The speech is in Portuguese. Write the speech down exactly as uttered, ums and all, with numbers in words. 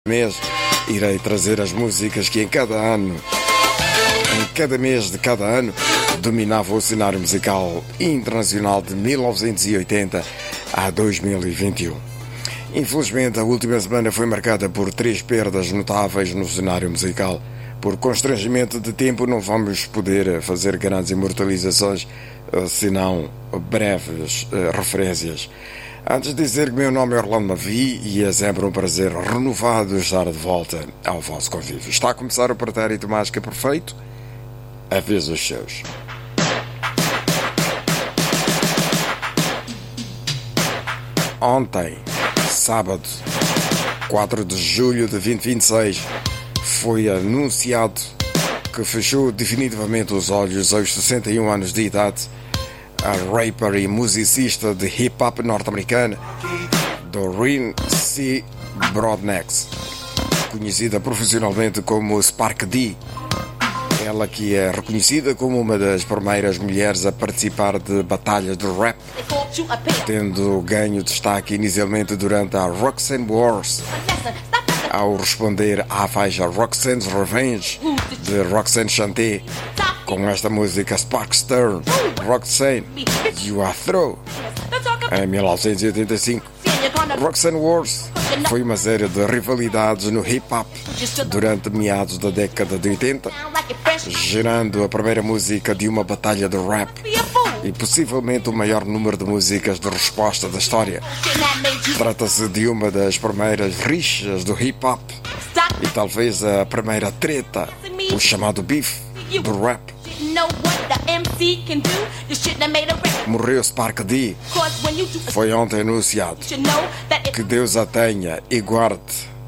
mês irei trazer as músicas que em cada ano, em cada mês de cada ano, dominavam o cenário musical internacional de mil novecentos e oitenta a dois mil e vinte e um. Infelizmente, a última semana foi marcada por três perdas notáveis no cenário musical. Por constrangimento de tempo, não vamos poder fazer grandes imortalizações, senão breves uh, referências. Antes de dizer que meu nome é Orlando Mavi e é sempre um prazer renovado estar de volta ao vosso convívio. Está a começar o Pretérito Mágica Perfeito, a vez dos seus. Ontem, sábado, quatro de julho de dois mil e vinte e seis, foi anunciado que fechou definitivamente os olhos aos sessenta e um anos de idade a rapper e musicista de hip-hop norte-americana Doreen C. Broadnax, conhecida profissionalmente como Spark D. Ela que é reconhecida como uma das primeiras mulheres a participar de batalhas de rap, tendo ganho destaque inicialmente durante a Roxanne Wars, ao responder à faixa Roxanne's Revenge de Roxanne Shante com esta música Sparkster, Roxanne, You Are Through, em mil novecentos e oitenta e cinco. Roxanne Wars foi uma série de rivalidades no hip-hop durante meados da década de oitenta, gerando a primeira música de uma batalha de rap e possivelmente o maior número de músicas de resposta da história. Trata-se de uma das primeiras rixas do hip-hop e talvez a primeira treta, o chamado beef do rap. Morreu Spark D. Foi ontem anunciado. Que Deus a tenha e guarde